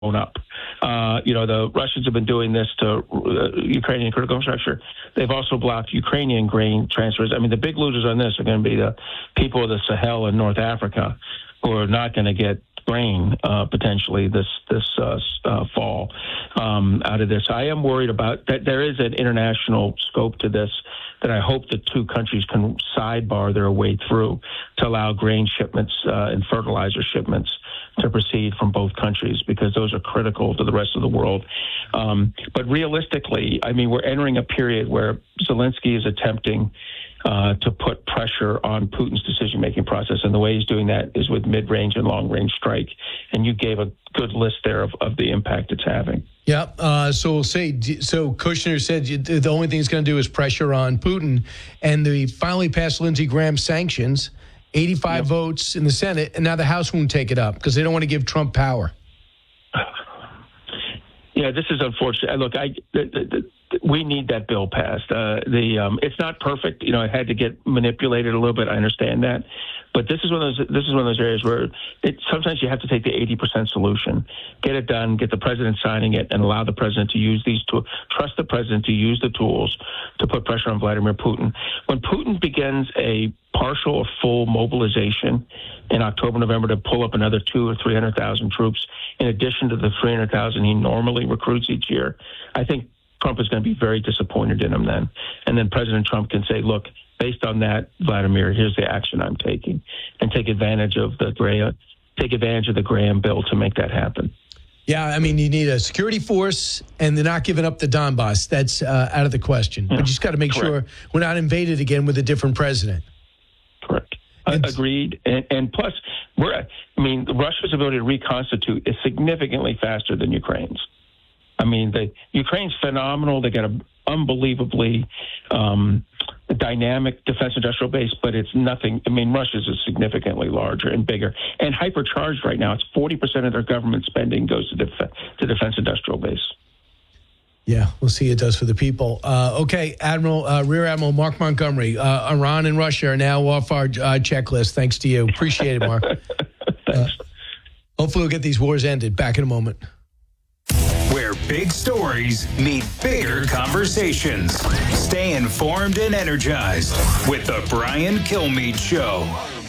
up. The Russians have been doing this to Ukrainian critical infrastructure. They've also blocked Ukrainian grain transfers. I mean, the big losers on this are going to be the people of the Sahel in North Africa, who are not going to get grain potentially this fall out of this. I am worried about that. There is an international scope to this that I hope the two countries can sidebar their way through to allow grain shipments and fertilizer shipments to proceed from both countries, because those are critical to the rest of the world. But realistically, I mean, we're entering a period where Zelensky is attempting to put pressure on Putin's decision-making process, and the way he's doing that is with mid-range and long-range strike. And you gave a good list there of the impact it's having. Yeah. So we'll say. So Kushner said the only thing he's going to do is pressure on Putin, and they finally passed Lindsey Graham sanctions. 85 votes in the Senate, and now the House won't take it up because they don't want to give Trump power. Yeah, this is unfortunate. Look, we need that bill passed. It's not perfect. It had to get manipulated a little bit. I understand that, but this is one of those areas where sometimes you have to take the 80% solution, get it done, get the president signing it, and allow the president to use these tools. Trust the president to use the tools to put pressure on Vladimir Putin. When Putin begins a partial or full mobilization in October, November to pull up another 200,000 or 300,000 troops in addition to the 300,000 he normally recruits each year, I think Trump is going to be very disappointed in him then. And then President Trump can say, look, based on that, Vladimir, here's the action I'm taking, and take advantage of the Graham bill to make that happen. Yeah, I mean, you need a security force, and they're not giving up the Donbass. That's out of the question. Yeah. But you just got to make sure we're not invaded again with a different president. Correct. Agreed. And plus, Russia's ability to reconstitute is significantly faster than Ukraine's. I mean, Ukraine's phenomenal. They got an unbelievably dynamic defense industrial base, but it's nothing. I mean, Russia's is significantly larger and bigger and hypercharged right now. It's 40% of their government spending goes to defense industrial base. Yeah, we'll see what it does for the people. Okay, Rear Admiral Mark Montgomery, Iran and Russia are now off our checklist. Thanks to you. Appreciate it, Mark. Thanks. Hopefully we'll get these wars ended. Back in a moment. Where big stories meet bigger conversations. Stay informed and energized with the Brian Kilmeade Show.